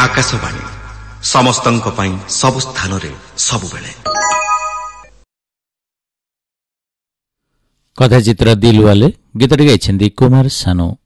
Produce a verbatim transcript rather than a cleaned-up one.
आकाशवाणी समस्तंक ପାଇଁ ସବୁ ସ୍ଥାନରେ ସବୁବେଳେ। कथाचित्र दिलवाले गीतटी गाइछन्ति कुमार सानु।